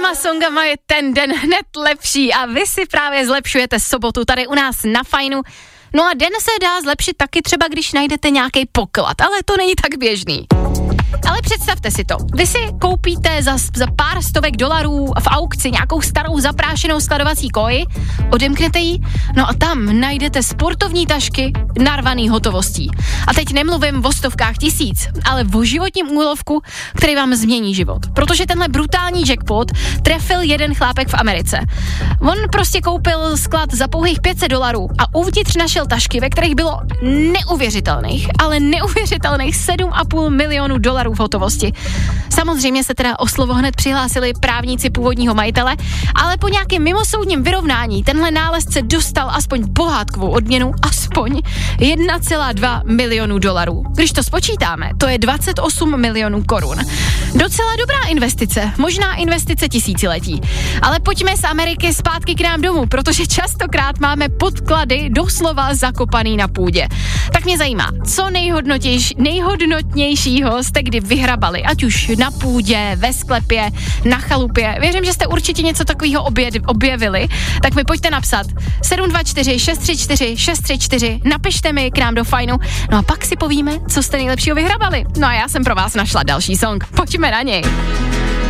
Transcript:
těma songama je ten den hned lepší a vy si právě zlepšujete sobotu tady u nás na Fajnu. No a den se dá zlepšit taky třeba, když najdete nějaký poklad, ale to není tak běžný. Ale představte si to, vy si koupíte za pár stovek dolarů v aukci nějakou starou zaprášenou skladovací koji, odemknete ji, no a tam najdete sportovní tašky narvaný hotovostí. A teď nemluvím o stovkách tisíc, ale o životním úlovku, který vám změní život. Protože tenhle brutální jackpot trefil jeden chlápek v Americe. On prostě koupil sklad za pouhých $500 a uvnitř našel tašky, ve kterých bylo neuvěřitelných 7,5 milionu dolarů v hotovosti. Samozřejmě se teda o slovo hned přihlásili právníci původního majitele, ale po nějakém mimosoudním vyrovnání tenhle nálezce dostal aspoň pohádkovou odměnu, aspoň 1,2 milionu dolarů. Když to spočítáme, to je 28 milionů korun. Docela dobrá investice, možná investice tisíciletí. Ale pojďme z Ameriky zpátky k nám domů, protože častokrát máme podklady doslova zakopaný na půdě. Tak mě zajímá, co nejhodnotnějšího jste kdy vyhrabali, ať už na půdě, ve sklepě, na chalupě. Věřím, že jste určitě něco takového objevili, tak mi pojďte napsat 724 634 634, napište mi k nám do Fajnu, no a pak si povíme, co jste nejlepšího vyhrabali. No a já jsem pro vás našla další song, pojďme na něj.